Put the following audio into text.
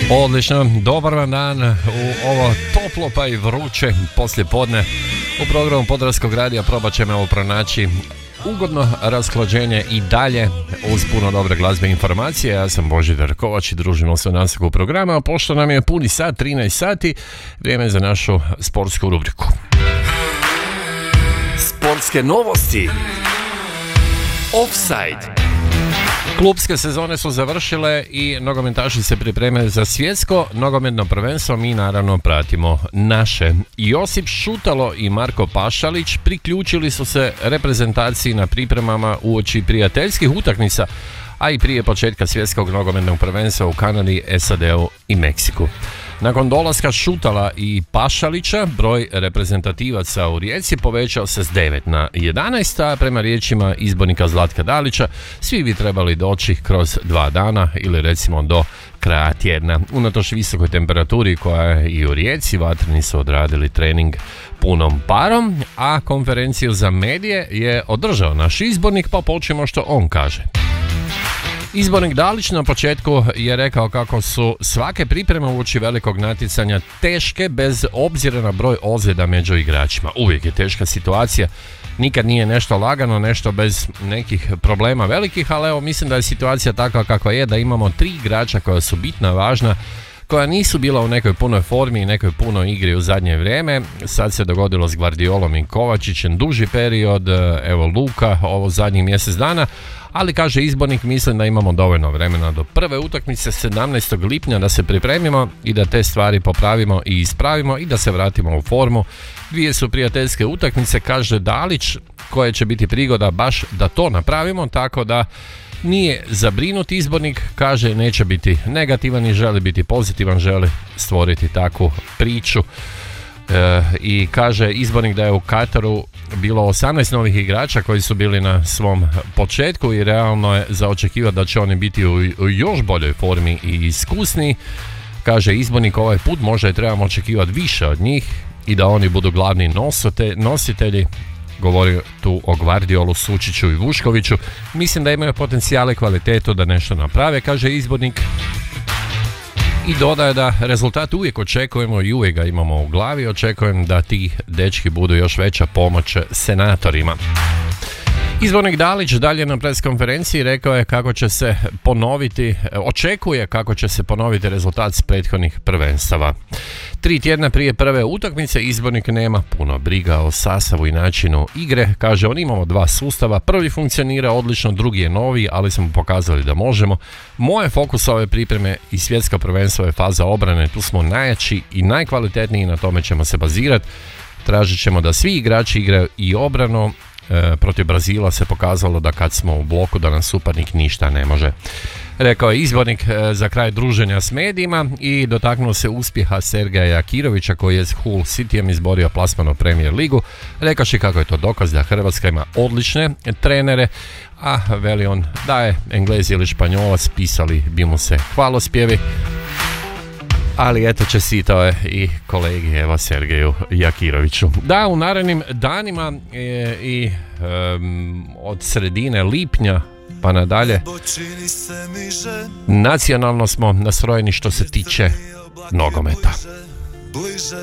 Odlično, dobar vam dan u ovo toplo pa i vruće poslijepodne. U programu Podravskog radija probat ćemo evo pronaći ugodno rashlađenje i dalje uz puno dobre glazbe i informacije. Ja sam Božidar Kovač i družimo se u nastavku programa, a pošto nam je puni sat, 13 sati, vrijeme za našu sportsku rubriku. Sportske novosti. Offside. Klupske sezone su završile i nogometaši se pripremaju za svjetsko nogometno prvenstvo. Mi naravno pratimo naše. Josip Šutalo i Marko Pašalić priključili su se reprezentaciji na pripremama uoči prijateljskih utakmica, a i prije početka svjetskog nogometnog prvenstva u Kanadi, SAD-u i Meksiku. Nakon dolaska Šutala i Pašalića, broj reprezentativaca u Rijeci povećao se s 9 na 11, a prema riječima izbornika Zlatka Dalića, svi bi trebali doći kroz 2 dana ili recimo do kraja tjedna. Unatoč visokoj temperaturi koja je i u Rijeci, vatreni su odradili trening punom parom, a konferenciju za medije je održao naš izbornik, pa počnemo što on kaže. Izbornik Dalić na početku je rekao kako su svake pripreme uoči velikog natjecanja teške bez obzira na broj ozljeda među igračima. Uvijek je teška situacija, nikad nije nešto lagano, nešto bez nekih problema velikih, ali evo mislim da je situacija takva kakva je, da imamo 3 igrača koja su bitna, važna, koja nisu bila u nekoj punoj formi i nekoj punoj igri u zadnje vrijeme. Sad se dogodilo s Gvardiolom i Kovačićem duži period, evo Luka ovo zadnjih mjesec dana, ali kaže izbornik, mislim da imamo dovoljno vremena do prve utakmice 17. lipnja da se pripremimo i da te stvari popravimo i ispravimo i da se vratimo u formu. 2 su prijateljske utakmice, kaže Dalić, koje će biti prigoda baš da to napravimo, tako da nije zabrinut izbornik, kaže neće biti negativan i želi biti pozitivan, želi stvoriti takvu priču. I kaže izbornik da je u Kataru bilo 18 novih igrača koji su bili na svom početku i realno je za očekivati da će oni biti u još boljoj formi i iskusniji. Kaže izbornik, ovaj put možda je trebamo očekivati više od njih i da oni budu glavni nositelji. Govori tu o Gvardiolu, Sučiću i Vuškoviću. Mislim da imaju potencijale i kvalitetu da nešto naprave, kaže izbornik. I dodaje da rezultat uvijek očekujemo i uvijek ga imamo u glavi. Očekujem da ti dečki budu još veća pomoć senatorima. Izbornik Dalić dalje na preskonferenciji rekao je kako će se ponoviti, očekuje kako će se ponoviti rezultat s prethodnih prvenstava. 3 tjedna prije prve utakmice izbornik nema puno briga o sastavu i načinu igre. Kaže, on imamo 2 sustava, prvi funkcionira odlično, drugi je novi, ali smo pokazali da možemo. Moje fokus ove pripreme i svjetsko prvenstvo je faza obrane, tu smo najjači i najkvalitetniji, na tome ćemo se bazirati. Tražit ćemo da svi igrači igraju i obranu. Protiv Brazila se pokazalo da kad smo u bloku da nam suparnik ništa ne može. Rekao je izbornik za kraj druženja s medijima i dotaknuo se uspjeha Sergeja Jakirovića koji je s Hull Cityjem izborio plasman u Premier ligu. Rekaši kako je to dokaz da Hrvatska ima odlične trenere, a veli on da je Englez ili Španjolac pisali bi mu se hvalospjevi. Ali eto, čestitao je i kolegi evo Sergeju Jakiroviću. Da, u narednim danima i od sredine lipnja pa nadalje nacionalno smo nastrojeni što se tiče nogometa.